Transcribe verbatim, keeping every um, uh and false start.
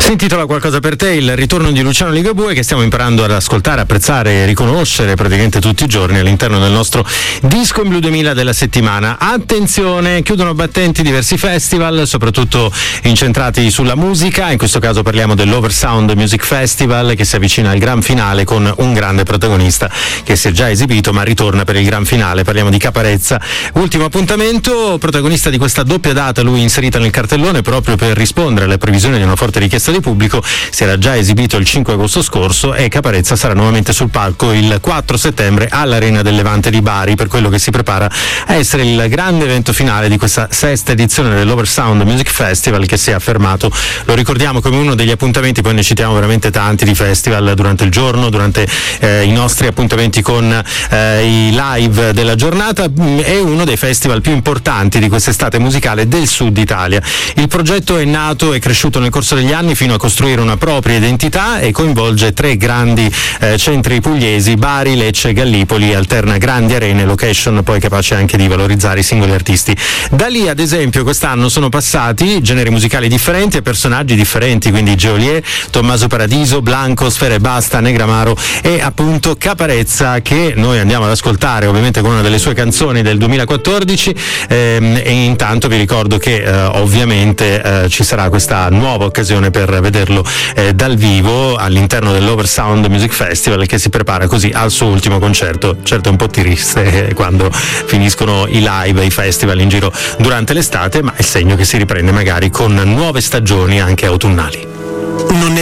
Si intitola Qualcosa per te, il ritorno di Luciano Ligabue, che stiamo imparando ad ascoltare, apprezzare e riconoscere praticamente tutti i giorni all'interno del nostro disco in blu duemila della settimana. Attenzione, chiudono battenti diversi festival, soprattutto incentrati sulla musica. In questo caso parliamo dell'Oversound Music Festival, che si avvicina al gran finale con un grande protagonista che si è già esibito ma ritorna per il gran finale. Parliamo di Caparezza, ultimo appuntamento, protagonista di questa doppia data, lui inserita nel cartellone proprio per rispondere alle previsioni di una forte richiesta di pubblico. Si era già esibito il cinque agosto scorso e Caparezza sarà nuovamente sul palco il quattro settembre all'Arena del Levante di Bari, per quello che si prepara a essere il grande evento finale di questa sesta edizione dell'Oversound Music Festival, che si è affermato, lo ricordiamo, come uno degli appuntamenti, poi ne citiamo veramente tanti di festival durante il giorno, durante eh, i nostri appuntamenti con eh, i live della giornata. È uno dei festival più importanti di quest'estate musicale del Sud Italia. Il progetto è nato e cresciuto nel corso degli anni fino a costruire una propria identità e coinvolge tre grandi eh, centri pugliesi, Bari, Lecce e Gallipoli, alterna grandi arene, location poi capace anche di valorizzare i singoli artisti. Da lì, ad esempio, quest'anno sono passati generi musicali differenti e personaggi differenti, quindi Geolier, Tommaso Paradiso, Blanco, Sfera e Basta, Negramaro e appunto Caparezza, che noi andiamo ad ascoltare ovviamente con una delle sue canzoni del duemilaquattordici, ehm, e intanto vi ricordo che eh, ovviamente eh, ci sarà questa nuova occasione per vederlo eh, dal vivo all'interno dell'Oversound Music Festival, che si prepara così al suo ultimo concerto. Certo è un po' triste eh, quando finiscono i live, i festival in giro durante l'estate, ma è segno che si riprende magari con nuove stagioni anche autunnali.